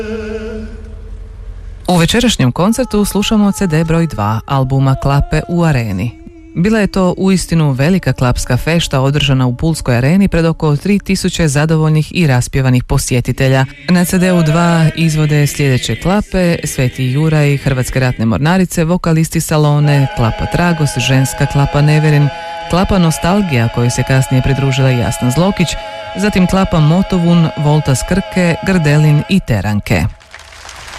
U večerašnjem koncertu slušamo CD broj 2 albuma Klape u areni. Bila je to uistinu velika klapska fešta održana u Pulskoj areni pred oko 3000 zadovoljnih i raspjevanih posjetitelja. Na CD-u 2 izvode sljedeće klape: Sveti Juraj, Hrvatske ratne mornarice, Vokalisti Salone, Klapa Tragos, Ženska klapa Neverin, Klapa Nostalgija kojoj se kasnije pridružila Jasna Zlokić, zatim Klapa Motovun, Volta Skrke, Grdelin i Teranke.